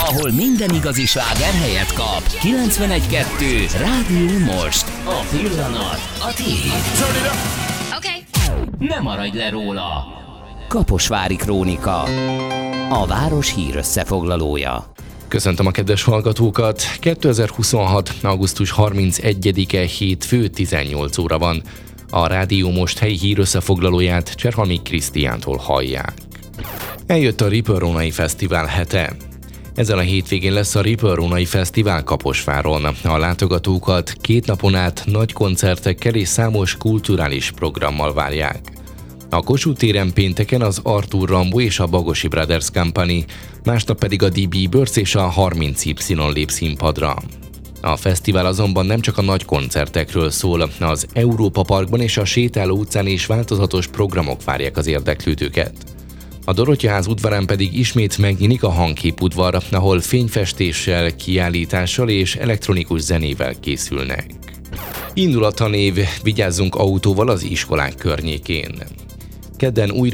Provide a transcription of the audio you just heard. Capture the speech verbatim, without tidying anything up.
ahol minden igazi sláger helyet kap. kilencvenegy kettő Rádió Most. A pillanat a tiéd. Okay. Ne maradj le róla. Kaposvári Krónika. A város hír összefoglalója. Köszöntöm a kedves hallgatókat! kétezer-huszonhat. augusztus harmincegyedike hétfő tizennyolc óra van. A Rádió Most helyi hír összefoglalóját Cserhalmi Krisztiántól hallják. Eljött a Riparonai Fesztivál hete. Ezen a hétvégén lesz a Riparonai Fesztivál Kaposváron. A látogatókat két napon át nagy koncertekkel és számos kulturális programmal várják. A Kossuth téren pénteken az Arthur Rimbaud és a Bagosi Brothers Company, másnap pedig a dé bé Birds és a harminc Y lép színpadra. A fesztivál azonban nem csak a nagy koncertekről szól, az Európa Parkban és a Sétáló utcán is változatos programok várják az érdeklődőket. A Dorottyaház udvarán pedig ismét megnyílik a Hangképudvar, ahol fényfestéssel, kiállítással és elektronikus zenével készülnek. Indul a tanév, vigyázzunk autóval az iskolák környékén. Kedden újra